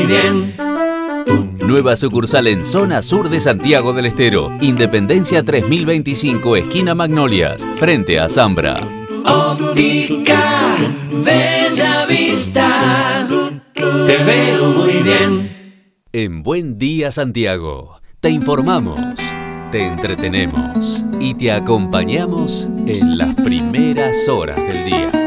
muy bien. Nueva sucursal en zona sur de Santiago del Estero. Independencia 3025, esquina Magnolias, frente a Zambra. Óptica Bella Vista. Te veo muy bien. En Buen Día Santiago, te informamos, te entretenemos y te acompañamos en las primeras horas del día.